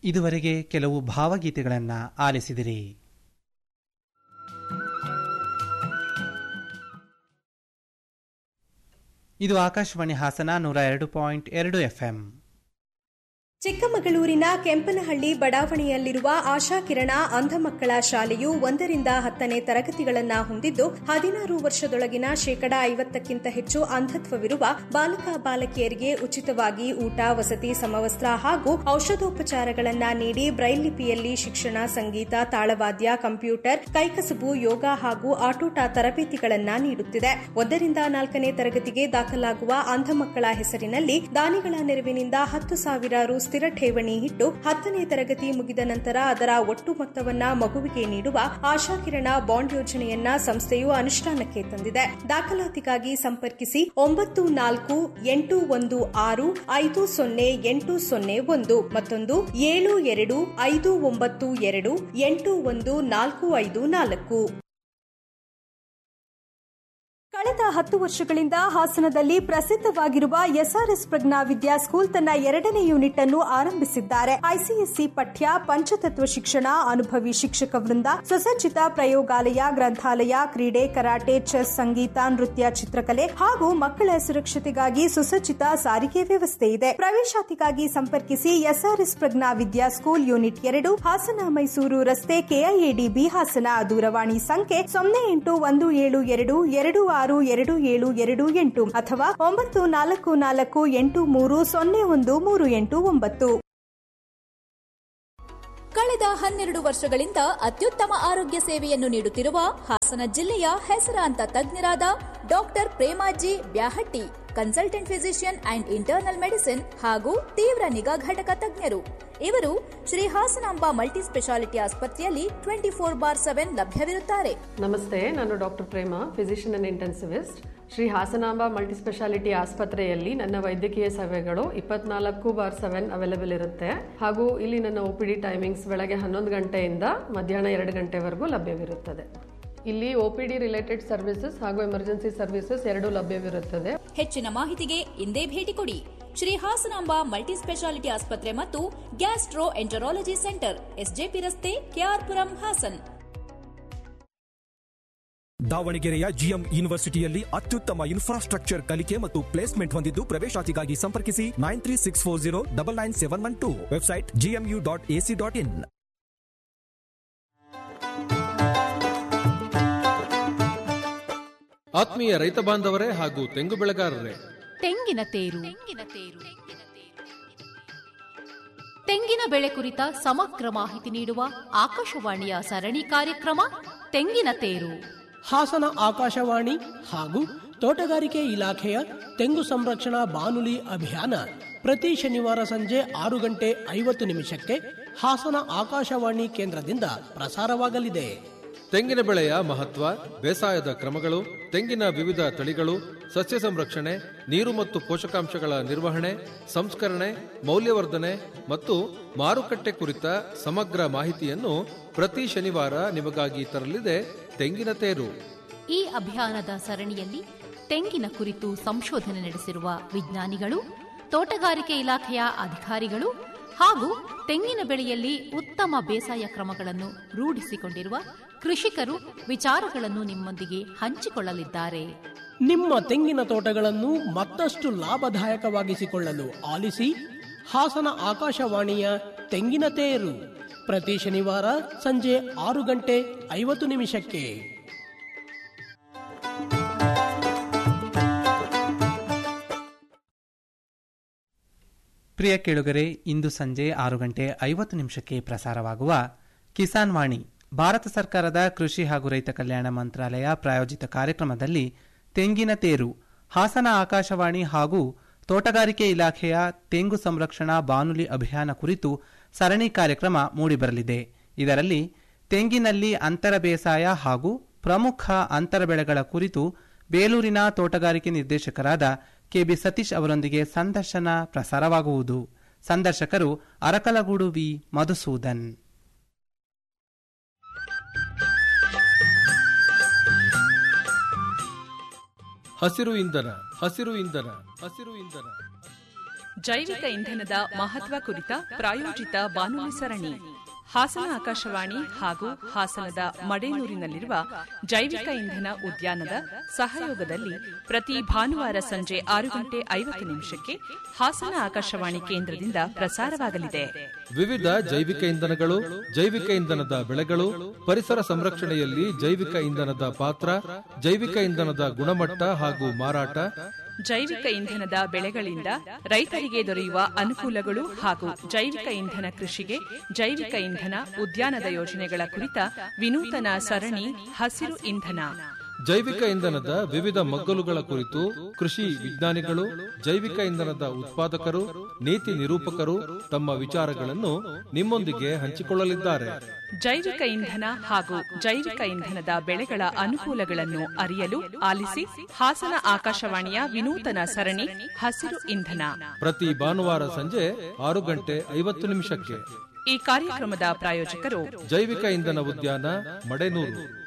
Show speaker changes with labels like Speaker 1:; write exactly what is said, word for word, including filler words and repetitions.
Speaker 1: ಇದುವರೆಗೆ ಕೆಲವು ಭಾವಗೀತೆಗಳನ್ನು ಆಲಿಸಿದಿರಿ. ಇದು ಆಕಾಶವಾಣಿ ಹಾಸನ ನೂರ ಎರಡು ಪಾಯಿಂಟ್ ಎರಡು ಎಫ್ಎಂ.
Speaker 2: ಚಿಕ್ಕಮಗಳೂರಿನ ಕೆಂಪನಹಳ್ಳಿ ಬಡಾವಣೆಯಲ್ಲಿರುವ ಆಶಾಕಿರಣ ಅಂಧ ಮಕ್ಕಳ ಶಾಲೆಯು ಒಂದರಿಂದ ಹತ್ತನೇ ತರಗತಿಗಳನ್ನು ಹೊಂದಿದ್ದು ಹದಿನಾರು ವರ್ಷದೊಳಗಿನ ಶೇಕಡಾ ಐವತ್ತಕ್ಕಿಂತ ಹೆಚ್ಚು ಅಂಧತ್ವವಿರುವ ಬಾಲಕ ಬಾಲಕಿಯರಿಗೆ ಉಚಿತವಾಗಿ ಊಟ, ವಸತಿ, ಸಮವಸ್ತ್ರ ಹಾಗೂ ಔಷಧೋಪಚಾರಗಳನ್ನು ನೀಡಿ ಬ್ರೈಲ್ ಲಿಪಿಯಲ್ಲಿ ಶಿಕ್ಷಣ, ಸಂಗೀತ, ತಾಳವಾದ್ಯ, ಕಂಪ್ಯೂಟರ್, ಕೈಕಸಬು, ಯೋಗ ಹಾಗೂ ಆಟೋಟ ತರಬೇತಿಗಳನ್ನು ನೀಡುತ್ತಿದೆ. ಒಂದರಿಂದ ನಾಲ್ಕನೇ ತರಗತಿಗೆ ದಾಖಲಾಗುವ ಅಂಧ ಮಕ್ಕಳ ಹೆಸರಿನಲ್ಲಿ ದಾನಿಗಳ ನೆರವಿನಿಂದ ಹತ್ತು ಸಾವಿರ ರು ಸ್ಥಿರ ಠೇವಣಿ ಇಟ್ಟು ಹತ್ತನೇ ತರಗತಿ ಮುಗಿದ ನಂತರ ಅದರ ಒಟ್ಟು ಮೊತ್ತವನ್ನ ಮಗುವಿಗೆ ನೀಡುವ ಆಶಾಕಿರಣ ಬಾಂಡ್ ಯೋಜನೆಯನ್ನ ಸಂಸ್ಥೆಯು ಅನುಷ್ಠಾನಕ್ಕೆ ತಂದಿದೆ. ದಾಖಲಾತಿಗಾಗಿ ಸಂಪರ್ಕಿಸಿ ಒಂಬತ್ತು ನಾಲ್ಕು ಎಂಟು ಒಂದು ಆರು ಐದು ಸೊನ್ನೆ ಎಂಟು ಸೊನ್ನೆ ಒಂದು, ಮತ್ತೊಂದು ಏಳು ಎರಡು ಐದು ಒಂಬತ್ತು ಎರಡು ಎಂಟು ಒಂದು ನಾಲ್ಕು ಐದು ನಾಲ್ಕು. ಕಳೆದ ಹತ್ತು ವರ್ಷಗಳಿಂದ ಹಾಸನದಲ್ಲಿ ಪ್ರಸಿದ್ಧವಾಗಿರುವ ಎಸ್ಆರ್ಎಸ್ ಪ್ರಜ್ಞಾ ವಿದ್ಯಾ ಸ್ಕೂಲ್ ತನ್ನ ಎರಡನೇ ಯೂನಿಟ್ ಅನ್ನು ಆರಂಭಿಸಿದ್ದಾರೆ. ಐಸಿಎಸ್ಸಿ ಪಠ್ಯ, ಪಂಚತತ್ವ ಶಿಕ್ಷಣ, ಅನುಭವಿ ಶಿಕ್ಷಕ ವೃಂದ, ಸುಸಜ್ಜಿತ ಪ್ರಯೋಗಾಲಯ, ಗ್ರಂಥಾಲಯ, ಕ್ರೀಡೆ, ಕರಾಟೆ, ಚೆಸ್, ಸಂಗೀತ, ನೃತ್ಯ, ಚಿತ್ರಕಲೆ ಹಾಗೂ ಮಕ್ಕಳ ಸುರಕ್ಷತೆಗಾಗಿ ಸುಸಜ್ಜಿತ ಸಾರಿಗೆ ವ್ಯವಸ್ಥೆ ಇದೆ. ಪ್ರವೇಶಾತಿಗಾಗಿ ಸಂಪರ್ಕಿಸಿ ಎಸ್ಆರ್ಎಸ್ ಪ್ರಜ್ಞಾ ವಿದ್ಯಾ ಸ್ಕೂಲ್ ಯೂನಿಟ್ ಎರಡು, ಹಾಸನ ಮೈಸೂರು ರಸ್ತೆ, ಕೆಐಎಡಿಬಿ ಹಾಸನ. ದೂರವಾಣಿ ಸಂಖ್ಯೆ ಸೊನ್ನೆ ಎಂಟು ಒಂದು ಏಳು ಎರಡು ಎರಡು ಆರು ಎರಡು ಏಳು ಎರಡು ಎಂಟು ಅಥವಾ ಒಂಬತ್ತು ನಾಲ್ಕು ನಾಲ್ಕು ಎಂಟು ಮೂರು ಸೊನ್ನೆ ಒಂದು ಮೂರು ಎಂಟು ಒಂಬತ್ತು.
Speaker 3: ಕಳೆದ ಹನ್ನೆರಡು ವರ್ಷಗಳಿಂದ ಅತ್ಯುತ್ತಮ ಆರೋಗ್ಯ ಸೇವೆಯನ್ನು ನೀಡುತ್ತಿರುವ ಹಾಸನ ಜಿಲ್ಲೆಯ ಹೆಸರಾಂತ ತಜ್ಞರಾದ doctor Premaji Byahatti, consultant physician and internal medicine ಹಾಗೂ ತೀವ್ರ ನಿಗಾ ಘಟಕ ತಜ್ಞರು. ಇವರು ಶ್ರೀ ಹಾಸನಾಂಬ ಮಲ್ಟಿ ಸ್ಪೆಷಾಲಿಟಿ ಆಸ್ಪತ್ರೆಯಲ್ಲಿ ಟ್ವೆಂಟಿ ಫೋರ್ ಬಾರ್ ಸೆವೆನ್ ಲಭ್ಯವಿರುತ್ತಾರೆ.
Speaker 4: ನಮಸ್ತೆ, ನಾನು doctor Prema, physician and intensivist. Shri Hasanamba multi speciality ಆಸ್ಪತ್ರೆಯಲ್ಲಿ ನನ್ನ ವೈದ್ಯಕೀಯ ಸೇವೆಗಳು ಇಪ್ಪತ್ನಾಲ್ಕು ಬಾರ್ ಸೆವೆನ್ ಅವೈಲೇಬಲ್ ಇರುತ್ತೆ. ಹಾಗೂ ಇಲ್ಲಿ ನನ್ನ ಒಪಿಡಿ ಟೈಮಿಂಗ್ಸ್ ಬೆಳಗ್ಗೆ ಹನ್ನೊಂದು ಗಂಟೆಯಿಂದ ಮಧ್ಯಾಹ್ನ ಎರಡು ಗಂಟೆವರೆಗೂ ಲಭ್ಯವಿರುತ್ತದೆ. ಇಲ್ಲಿ ಒಪಿಡಿ ರಿಲೇಟೆಡ್ ಸರ್ವಿಸಸ್ ಹಾಗೂ ಎಮರ್ಜೆನ್ಸಿ ಸರ್ವಿಸಸ್ ಎರಡೂ ಲಭ್ಯವಿರುತ್ತದೆ.
Speaker 3: ಹೆಚ್ಚಿನ ಮಾಹಿತಿಗೆ ಇಂದೇ ಭೇಟಿ ಕೊಡಿ. ಶ್ರೀ ಹಾಸನಾಂಬ ಮಲ್ಟಿ ಸ್ಪೆಷಾಲಿಟಿ ಆಸ್ಪತ್ರೆ ಮತ್ತು ಗ್ಯಾಸ್ಟ್ರೋ ಎಂಟರಾಲಜಿ ಸೆಂಟರ್, ಎಸ್ಜೆಪಿ ರಸ್ತೆ, ಕೆಆರ್ಪುರಂ, ಹಾಸನ್.
Speaker 5: ದಾವಣಗೆರೆಯ ಜಿಎಂ ಯೂನಿವರ್ಸಿಟಿಯಲ್ಲಿ ಅತ್ಯುತ್ತಮ ಇನ್ಫ್ರಾಸ್ಟ್ರಕ್ಚರ್ ಕಲಿಕೆ ಮತ್ತು ಪ್ಲೇಸ್ಮೆಂಟ್ ಹೊಂದಿದ್ದು ಪ್ರವೇಶಾತಿಗಾಗಿ ಸಂಪರ್ಕಿಸಿ nine three six four zero double nine seven one two. Website GMU dot AC dot in.
Speaker 6: ಆತ್ಮೀಯ ರೈತ ಬಾಂಧವರೇ ಹಾಗೂ ತೆಂಗು ಬೆಳೆಗಾರರೇ,
Speaker 7: ತೆಂಗಿನ ತೇರು ತೆಂಗಿನ ಬೆಳೆ ಕುರಿತ ಸಮಗ್ರ ಮಾಹಿತಿ ನೀಡುವ ಆಕಾಶವಾಣಿಯ ಸರಣಿ ಕಾರ್ಯಕ್ರಮ ತೆಂಗಿನ ತೇರು.
Speaker 8: ಹಾಸನ ಆಕಾಶವಾಣಿ ಹಾಗೂ ತೋಟಗಾರಿಕೆ ಇಲಾಖೆಯ ತೆಂಗು ಸಂರಕ್ಷಣಾ ಬಾನುಲಿ ಅಭಿಯಾನ ಪ್ರತಿ ಶನಿವಾರ ಸಂಜೆ ಆರು ಗಂಟೆ ಐವತ್ತು ನಿಮಿಷಕ್ಕೆ ಹಾಸನ ಆಕಾಶವಾಣಿ ಕೇಂದ್ರದಿಂದ ಪ್ರಸಾರವಾಗಲಿದೆ.
Speaker 6: ತೆಂಗಿನ ಬೆಳೆಯ ಮಹತ್ವ, ಬೇಸಾಯದ ಕ್ರಮಗಳು, ತೆಂಗಿನ ವಿವಿಧ ತಳಿಗಳು, ಸಸ್ಯ ಸಂರಕ್ಷಣೆ, ನೀರು ಮತ್ತು ಪೋಷಕಾಂಶಗಳ ನಿರ್ವಹಣೆ, ಸಂಸ್ಕರಣೆ, ಮೌಲ್ಯವರ್ಧನೆ ಮತ್ತು ಮಾರುಕಟ್ಟೆ ಕುರಿತ ಸಮಗ್ರ ಮಾಹಿತಿಯನ್ನು ಪ್ರತಿ ಶನಿವಾರ ನಿಮಗಾಗಿ ತರಲಿದೆ ತೆಂಗಿನ ತೇರು.
Speaker 7: ಈ ಅಭಿಯಾನದ ಸರಣಿಯಲ್ಲಿ ತೆಂಗಿನ ಕುರಿತು ಸಂಶೋಧನೆ ನಡೆಸಿರುವ ವಿಜ್ಞಾನಿಗಳು, ತೋಟಗಾರಿಕೆ ಇಲಾಖೆಯ ಅಧಿಕಾರಿಗಳು ಹಾಗೂ ತೆಂಗಿನ ಬೆಳೆಯಲ್ಲಿ ಉತ್ತಮ ಬೇಸಾಯ ಕ್ರಮಗಳನ್ನು ರೂಢಿಸಿಕೊಂಡಿರುವ ಕೃಷಿಕರು ವಿಚಾರಗಳನ್ನು ನಿಮ್ಮೊಂದಿಗೆ ಹಂಚಿಕೊಳ್ಳಲಿದ್ದಾರೆ.
Speaker 8: ನಿಮ್ಮ ತೆಂಗಿನ ತೋಟಗಳನ್ನು ಮತ್ತಷ್ಟು ಲಾಭದಾಯಕವಾಗಿಸಿಕೊಳ್ಳಲು ಆಲಿಸಿ ಹಾಸನ ಆಕಾಶವಾಣಿಯ ತೆಂಗಿನ ತೇರು ಪ್ರತಿ ಶನಿವಾರ ಸಂಜೆ ಆರು ಗಂಟೆ ಐವತ್ತು ನಿಮಿಷಕ್ಕೆ.
Speaker 1: ಪ್ರಿಯ ಕೇಳುಗರೆ, ಇಂದು ಸಂಜೆ ಆರು ಗಂಟೆ ಐವತ್ತು ನಿಮಿಷಕ್ಕೆ ಪ್ರಸಾರವಾಗುವ ಕಿಸಾನ್ ವಾಣಿ ಭಾರತ ಸರ್ಕಾರದ ಕೃಷಿ ಹಾಗೂ ರೈತ ಕಲ್ಯಾಣ ಮಂತ್ರಾಲಯ ಪ್ರಾಯೋಜಿತ ಕಾರ್ಯಕ್ರಮದಲ್ಲಿ ತೆಂಗಿನ ತೇರು ಹಾಸನ ಆಕಾಶವಾಣಿ ಹಾಗೂ ತೋಟಗಾರಿಕೆ ಇಲಾಖೆಯ ತೆಂಗು ಸಂರಕ್ಷಣಾ ಬಾನುಲಿ ಅಭಿಯಾನ ಕುರಿತು ಸರಣಿ ಕಾರ್ಯಕ್ರಮ ಮೂಡಿಬರಲಿದೆ. ಇದರಲ್ಲಿ ತೆಂಗಿನಲ್ಲಿ ಅಂತರ ಬೇಸಾಯ ಹಾಗೂ ಪ್ರಮುಖ ಅಂತರ ಬೆಳೆಗಳ ಕುರಿತು ಬೇಲೂರಿನ ತೋಟಗಾರಿಕೆ ನಿರ್ದೇಶಕರಾದ ಕೆಬಿ ಸತೀಶ್ ಅವರೊಂದಿಗೆ ಸಂದರ್ಶನ ಪ್ರಸಾರವಾಗುವುದು. ಸಂದರ್ಶಕರು ಅರಕಲಗೂಡು ವಿ ಮಧುಸೂದನ್.
Speaker 6: ಹಸಿರು ಇಂಧನ, ಹಸಿರು ಇಂಧನ, ಹಸಿರು ಇಂಧನ.
Speaker 9: ಜೈವಿಕ ಇಂಧನದ ಮಹತ್ವ ಕುರಿತ ಪ್ರಾಯೋಜಿತ ಬಾನುಲಿ ಸರಣಿ ಹಾಸನ ಆಕಾಶವಾಣಿ ಹಾಗೂ ಹಾಸನದ ಮಡೇನೂರಿನಲ್ಲಿರುವ ಜೈವಿಕ ಇಂಧನ ಉದ್ಯಾನದ ಸಹಯೋಗದಲ್ಲಿ ಪ್ರತಿ ಭಾನುವಾರ ಸಂಜೆ ಆರು ಗಂಟೆ ಐವತ್ತು ನಿಮಿಷಕ್ಕೆ ಹಾಸನ ಆಕಾಶವಾಣಿ ಕೇಂದ್ರದಿಂದ ಪ್ರಸಾರವಾಗಲಿದೆ.
Speaker 6: ವಿವಿಧ ಜೈವಿಕ ಇಂಧನಗಳು, ಜೈವಿಕ ಇಂಧನದ ಬೆಳೆಗಳು, ಪರಿಸರ ಸಂರಕ್ಷಣೆಯಲ್ಲಿ ಜೈವಿಕ ಇಂಧನದ ಪಾತ್ರ, ಜೈವಿಕ ಇಂಧನದ ಗುಣಮಟ್ಟ ಹಾಗೂ ಮಾರಾಟ,
Speaker 9: ಜೈವಿಕ ಇಂಧನದ ಬೆಳೆಗಳಿಂದ ರೈತರಿಗೆ ದೊರೆಯುವ ಅನುಕೂಲಗಳು ಹಾಗೂ ಜೈವಿಕ ಇಂಧನ ಕೃಷಿಗೆ ಜೈವಿಕ ಇಂಧನ ಉದ್ಯಾನದ ಯೋಜನೆಗಳ ಕುರಿತ ವಿನೂತನ ಸರಣಿ ಹಸಿರು ಇಂಧನ.
Speaker 6: ಜೈವಿಕ ಇಂಧನದ ವಿವಿಧ ಮಗ್ಗಲುಗಳ ಕುರಿತು ಕೃಷಿ ವಿಜ್ಞಾನಿಗಳು, ಜೈವಿಕ ಇಂಧನದ ಉತ್ಪಾದಕರು, ನೀತಿ ನಿರೂಪಕರು ತಮ್ಮ ವಿಚಾರಗಳನ್ನು ನಿಮ್ಮೊಂದಿಗೆ ಹಂಚಿಕೊಳ್ಳಲಿದ್ದಾರೆ.
Speaker 9: ಜೈವಿಕ ಇಂಧನ ಹಾಗೂ ಜೈವಿಕ ಇಂಧನದ ಬೆಳೆಗಳ ಅನುಕೂಲಗಳನ್ನು ಅರಿಯಲು ಆಲಿಸಿ ಹಾಸನ ಆಕಾಶವಾಣಿಯ ವಿನೂತನ ಸರಣಿ ಹಸಿರು ಇಂಧನ
Speaker 6: ಪ್ರತಿ ಭಾನುವಾರ ಸಂಜೆ ಆರು ಗಂಟೆ ಐವತ್ತು ನಿಮಿಷಕ್ಕೆ.
Speaker 9: ಈ ಕಾರ್ಯಕ್ರಮದ ಪ್ರಾಯೋಜಕರು
Speaker 6: ಜೈವಿಕ ಇಂಧನ ಉದ್ಯಾನ ಮಡೇನೂರು.